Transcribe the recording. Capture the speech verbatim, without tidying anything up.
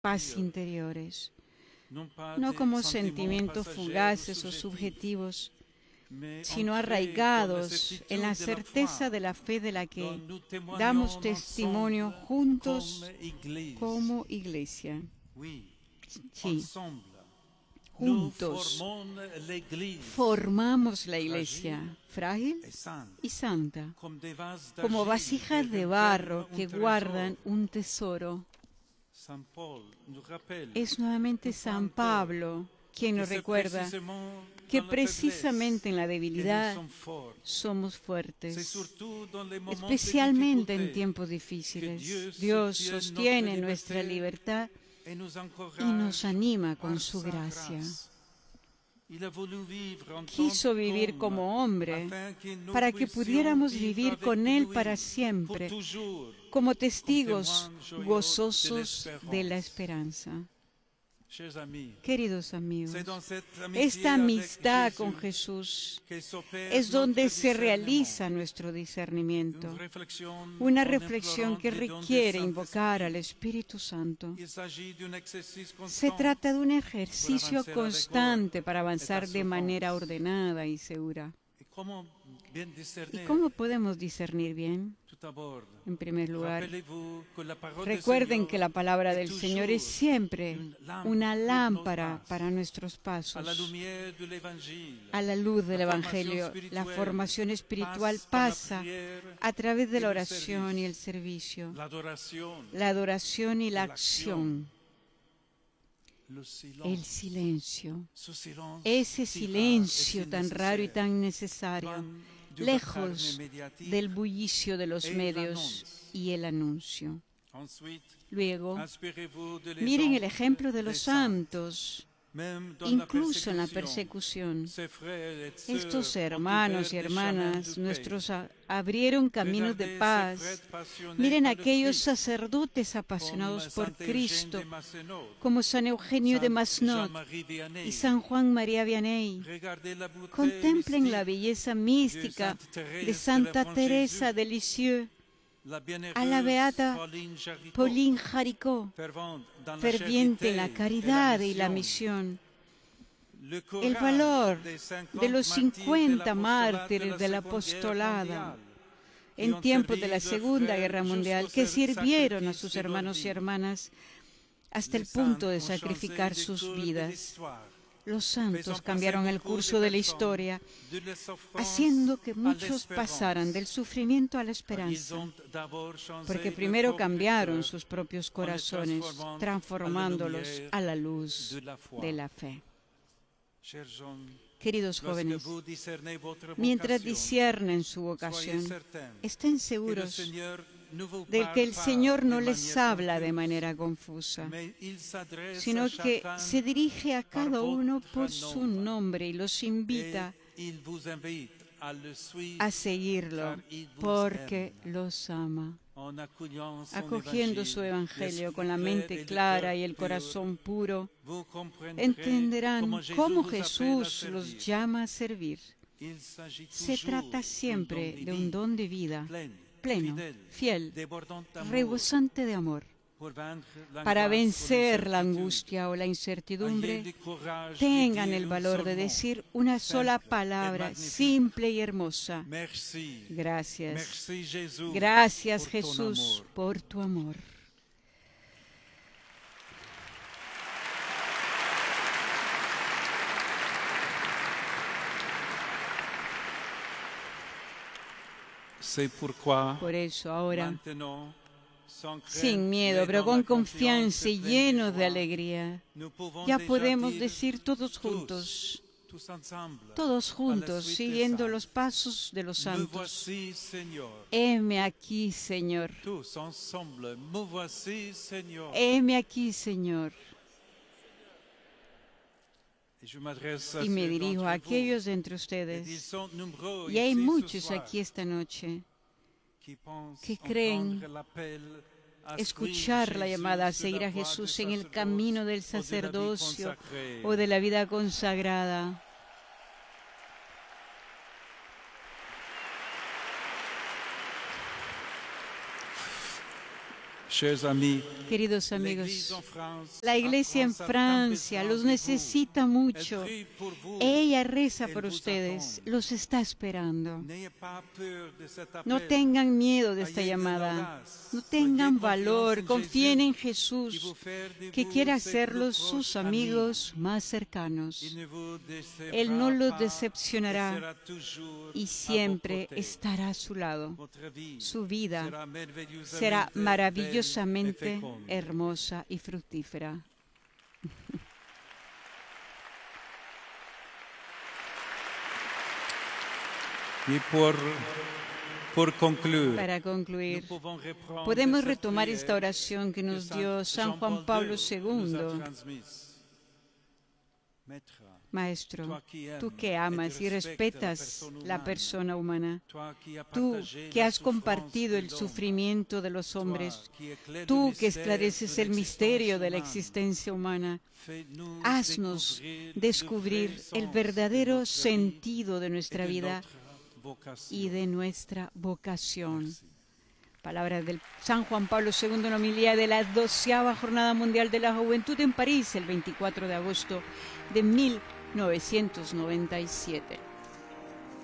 paz interiores, no como sentimientos fugaces o subjetivos, sino arraigados en la certeza de la fe de la que damos testimonio juntos como iglesia. Sí, juntos formamos la iglesia frágil y santa, como vasijas de barro que guardan un tesoro. Es nuevamente San Pablo quien nos recuerda que precisamente en la debilidad somos fuertes, especialmente en tiempos difíciles. Dios sostiene nuestra libertad y nos anima con su gracia. Quiso vivir como hombre para que pudiéramos vivir con Él para siempre, como testigos gozosos de la esperanza. Queridos amigos, esta amistad con Jesús es donde se realiza nuestro discernimiento, una reflexión que requiere invocar al Espíritu Santo. Se trata de un ejercicio constante para avanzar de manera ordenada y segura. ¿Y cómo podemos discernir bien? En primer lugar, recuerden que la palabra del Señor es siempre una lámpara para nuestros pasos. A la luz del Evangelio, la formación espiritual pasa a través de la oración y el servicio, la adoración y la acción. El silencio, ese silencio tan raro y tan necesario, lejos del bullicio de los medios y el anuncio. Luego, miren el ejemplo de los santos, incluso en la persecución. Estos hermanos y hermanas nuestros abrieron caminos de paz. Miren aquellos sacerdotes apasionados por Cristo, como San Eugenio de Masnod y San Juan María Vianney. Contemplen la belleza mística de Santa Teresa de Lisieux, a la beata Pauline Jaricot, ferviente en la caridad y la misión. El valor de los cincuenta mártires del apostolado en tiempos de la Segunda Guerra Mundial, que sirvieron a sus hermanos y hermanas hasta el punto de sacrificar sus vidas. Los santos cambiaron el curso de la historia, haciendo que muchos pasaran del sufrimiento a la esperanza, porque primero cambiaron sus propios corazones, transformándolos a la luz de la fe. Queridos jóvenes, mientras disciernen su vocación, estén seguros de que el Señor no les habla de manera confusa, sino que se dirige a cada uno por su nombre y los invita a seguirlo porque los ama. Acogiendo su Evangelio con la mente clara y el corazón puro, entenderán cómo Jesús los llama a servir. Se trata siempre de un don de vida pleno, fiel, rebosante de amor. Para vencer la angustia o la incertidumbre, tengan el valor de decir una sola palabra simple y hermosa. Gracias. Gracias, Jesús, por tu amor. Por eso ahora, sin miedo, pero con confianza y llenos de alegría, ya podemos decir todos juntos, todos juntos, siguiendo los pasos de los santos: heme aquí, Señor. Heme aquí, Señor. Y me dirijo a aquellos de entre ustedes, y hay muchos aquí esta noche que creen escuchar la llamada a seguir a Jesús en el camino del sacerdocio o de la vida consagrada. Queridos amigos, la Iglesia en Francia los necesita mucho. Ella reza por ustedes, los está esperando. No tengan miedo de esta llamada, no tengan valor, confíen en Jesús, que quiere hacerlos sus amigos más cercanos. Él no los decepcionará y siempre estará a su lado. Su vida será maravillosamente hermosa y fructífera. Y por, por concluir, Para concluir, podemos retomar esta oración que nos dio San Juan Pablo segundo. Maestro, tú que amas y respetas la persona humana, tú que has compartido el sufrimiento de los hombres, tú que esclareces el misterio de la existencia humana, haznos descubrir el verdadero sentido de nuestra vida y de nuestra vocación. Palabras del San Juan Pablo segundo en la homilía de la doceava Jornada Mundial de la Juventud en París, el veinticuatro de agosto de mil novecientos noventa y siete.